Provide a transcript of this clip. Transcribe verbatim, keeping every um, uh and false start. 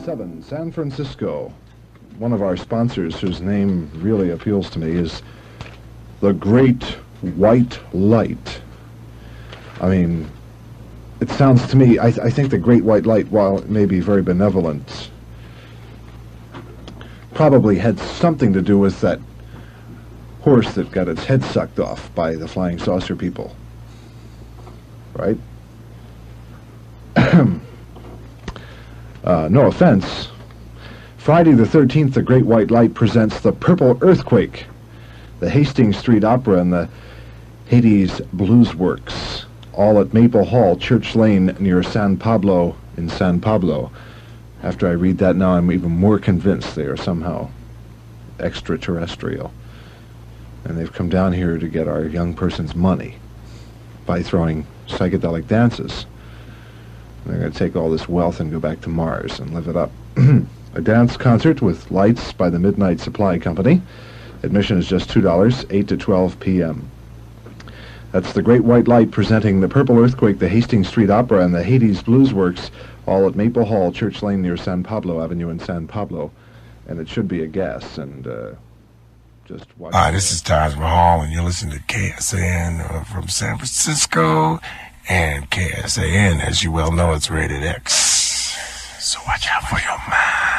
seven, San Francisco. One of our sponsors, whose name really appeals to me, is the Great White Light. I mean, it sounds to me, I, th- I think the Great White Light, while it may be very benevolent, probably had something to do with that horse that got its head sucked off by the flying saucer people. Right? uh, no offense. Friday the thirteenth, the Great White Light presents The Purple Earthquake, the Hastings Street Opera, and the Hades Blues Works, all at Maple Hall, Church Lane, near San Pablo in San Pablo. After I read that now, I'm even more convinced they are somehow extraterrestrial. And they've come down here to get our young person's money by throwing psychedelic dances. And they're going to take all this wealth and go back to Mars and live it up. A dance concert with lights by the Midnight Supply Company. Admission is just two dollars, eight to twelve p.m. That's the Great White Light presenting The Purple Earthquake, the Hastings Street Opera, and the Hades Blues Works, all at Maple Hall, Church Lane, near San Pablo Avenue in San Pablo. And it should be a guess, and uh, just watch. Hi, this is Taj Mahal, and you're listening to K S A N uh, from San Francisco, and K S A N, as you well know, it's rated X. So watch out for your mind.